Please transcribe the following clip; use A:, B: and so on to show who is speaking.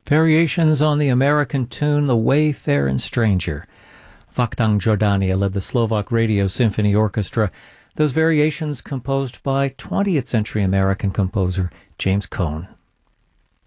A: Variations on the American tune The Wayfaring Stranger. Vakhtang Jordania led the Slovak Radio Symphony Orchestra. Those variations composed by 20th century American composer James Cohn.